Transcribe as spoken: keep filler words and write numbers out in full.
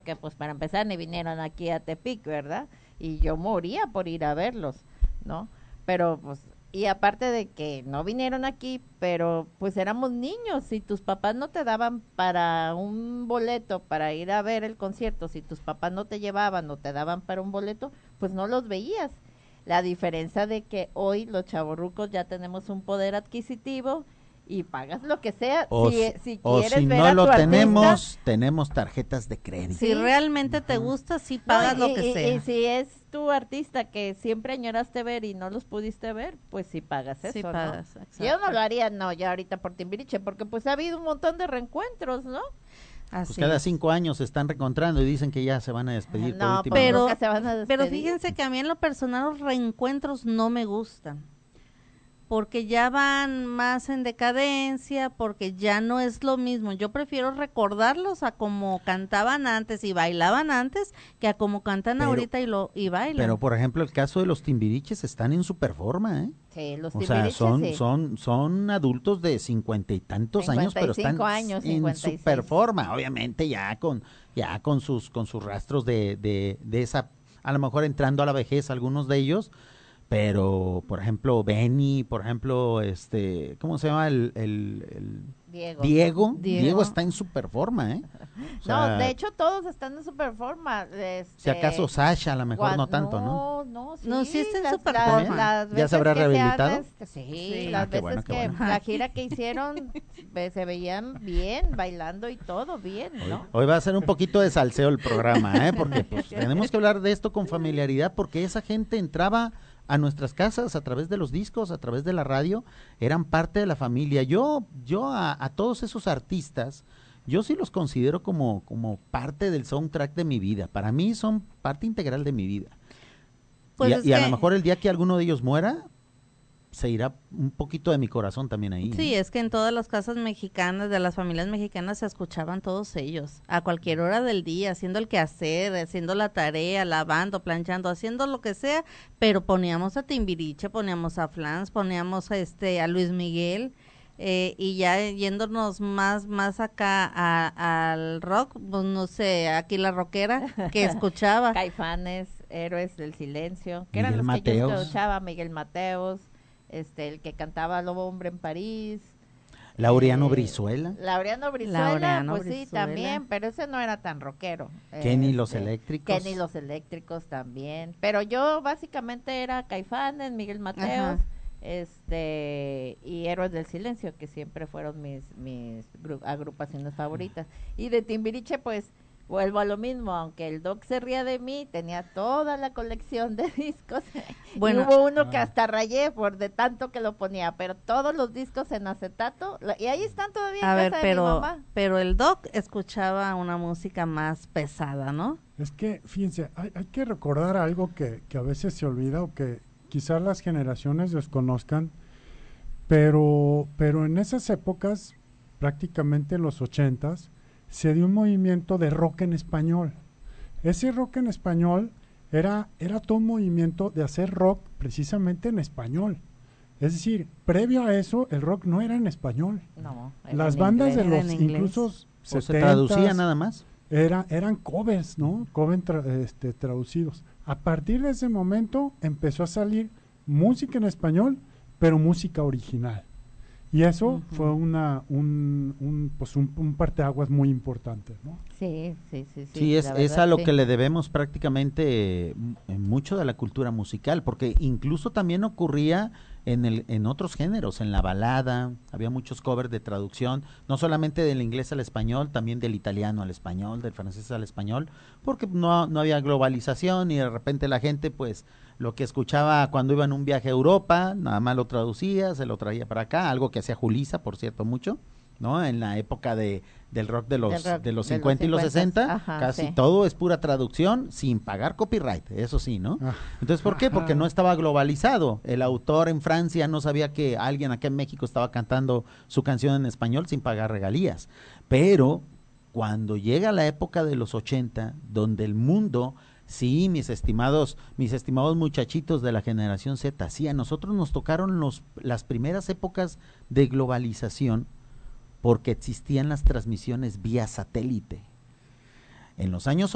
porque pues para empezar ni vinieron aquí a Tepic, ¿verdad? Y yo moría por ir a verlos, ¿no? Pero pues, y aparte de que no vinieron aquí, pero pues éramos niños, si tus papás no te daban para un boleto para ir a ver el concierto, si tus papás no te llevaban o te daban para un boleto, pues no los veías. La diferencia de que hoy los chavorrucos ya tenemos un poder adquisitivo y pagas lo que sea, O, si, s- si o quieres si ver no a tu lo artista. tenemos, tenemos tarjetas de crédito. Si Sí. realmente te gusta, sí No, pagas y, lo que y- sea. y si es tu artista que siempre añoraste ver y no los pudiste ver, pues sí pagas Sí eso, pagas, ¿no? exacto. Yo no lo haría, no, ya ahorita por Timbiriche, porque pues ha habido un montón de reencuentros, ¿no? Así Pues cada es. cinco años se están reencontrando y dicen que ya se van a despedir. por No, última pues vez. Pero- nunca se van a despedir. Pero fíjense que a mí en lo personal los reencuentros no me gustan, porque ya van más en decadencia, porque ya no es lo mismo. Yo prefiero recordarlos a como cantaban antes y bailaban antes, que a como cantan Pero- ahorita y lo y bailan. Pero por ejemplo el caso de los Timbiriches están en super forma, ¿eh? Sí, los O sea, Timbiriches, son, sí. son, son adultos de cincuenta y tantos años, pero están cincuenta y cinco años, en cincuenta y seis. super forma, obviamente ya con, ya con sus, con sus rastros de, de, de esa, a lo mejor entrando a la vejez algunos de ellos, pero por ejemplo Benny, por ejemplo, este, ¿cómo se llama el, el, el Diego. Diego? Diego. Diego está en super forma, ¿eh? O sea, No, de hecho todos están en super forma. Este, si acaso Sasha, a lo mejor Guan- no tanto, ¿no? No, no, sí, No, sí está en las- super las- forma. las ¿Ya se veces habrá que han rehabilitado? este, sí, Sí. las Ah, qué veces bueno, qué que bueno. la gira que hicieron ve- se veían bien, bailando y todo bien, ¿no? Hoy va a ser un poquito de salseo el programa, ¿eh? Porque pues, tenemos que hablar de esto con familiaridad, porque esa gente entraba a nuestras casas a través de los discos, a través de la radio, eran parte de la familia. Yo, yo a, a todos esos artistas, yo sí los considero como, como parte del soundtrack de mi vida. Para mí son parte integral de mi vida. Pues y a, es y a que- lo mejor el día que alguno de ellos muera, se irá un poquito de mi corazón también ahí. Sí, ¿eh? es que en todas las casas mexicanas, de las familias mexicanas, se escuchaban todos ellos, a cualquier hora del día, haciendo el quehacer, haciendo la tarea, lavando, planchando, haciendo lo que sea, pero poníamos a Timbiriche, poníamos a Flans, poníamos a, este, a Luis Miguel, eh, y ya yéndonos más, más acá a- al rock, pues no sé, aquí la rockera que escuchaba. Caifanes, Héroes del Silencio, que eran Miguel los que yo Mateos. escuchaba, Miguel Mateos, este, el que cantaba Lobo Hombre en París. Laureano eh, Brizuela, Laureano Brizuela, Laureano pues sí, Brizuela. también, pero ese no era tan rockero. Kenny Los Este, Eléctricos. Kenny Los Eléctricos también, pero yo básicamente era Caifanes, Miguel Mateos, Ajá. este, y Héroes del Silencio, que siempre fueron mis, mis gru- agrupaciones favoritas. Y de Timbiriche, pues, vuelvo a lo mismo, aunque el Doc se ría de mí, tenía toda la colección de discos. Bueno. Y hubo uno que hasta rayé por de tanto que lo ponía, pero todos los discos en acetato, lo- y ahí están todavía en A ver, casa de mi pero, mamá. pero el Doc escuchaba una música más pesada, ¿no? Es que, fíjense, hay, hay que recordar algo que, que a veces se olvida o que quizás las generaciones desconozcan, pero, pero en esas épocas, prácticamente en los ochentas, se dio un movimiento de rock en español. Ese rock en español era, era todo un movimiento de hacer rock precisamente en español. Es decir, previo a eso, el rock no era en español. No, era Las en bandas de inglés. Era los, en inglés. incluso o se setentas, traducía nada más. era, eran covers, ¿no? Covers tra- este, traducidos. A partir de ese momento empezó a salir música en español, pero música original. Y eso Ujú. fue una, un, un, pues un, un parteaguas muy importante, ¿no? Sí, sí, sí, sí. Sí, es, la es verdad, a lo sí. que le debemos prácticamente eh, m- mucho de la cultura musical, porque incluso también ocurría en el en otros géneros, en la balada, había muchos covers de traducción, no solamente del inglés al español, también del italiano al español, del francés al español, porque no, no había globalización y de repente la gente pues lo que escuchaba cuando iba en un viaje a Europa, nada más lo traducía, se lo traía para acá, algo que hacía Julissa, por cierto, mucho, ¿no? En la época de del rock de los Del rock de los de los cincuenta y los cincuenta, sesenta, ajá, casi sí. todo es pura traducción sin pagar copyright, eso sí, ¿no? Ah, Entonces, ¿por qué? Porque ajá. no estaba globalizado. El autor en Francia no sabía que alguien acá en México estaba cantando su canción en español sin pagar regalías. Pero cuando llega la época de los ochenta, donde el mundo, sí, mis estimados, mis estimados muchachitos de la generación Z, sí, a nosotros nos tocaron los, las primeras épocas de globalización porque existían las transmisiones vía satélite. En los años